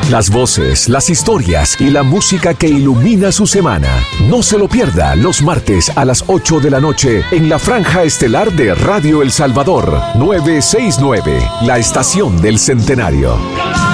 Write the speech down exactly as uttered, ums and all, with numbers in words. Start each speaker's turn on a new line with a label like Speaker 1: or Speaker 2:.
Speaker 1: Las voces, las historias y la música que ilumina su semana. No se lo pierda los martes a las ocho de la noche en la franja estelar de Radio El Salvador, novecientos sesenta y nueve, la estación del centenario.